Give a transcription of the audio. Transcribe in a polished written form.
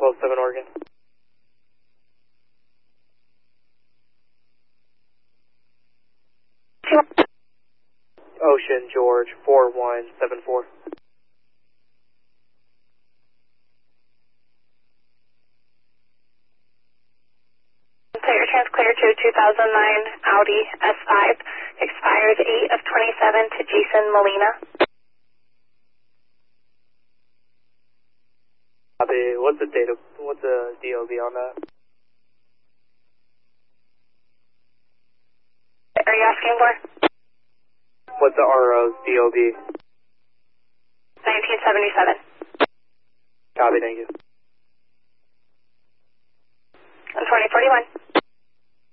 127 Oregon. Ocean George 4174. Clear, transclear to 2009 Audi S5, expires 8 of 27 to Jason Molina. Copy. What's the DOB on that? Are you asking for? What's the RO's DOB? 1977. Copy, thank you. 2041.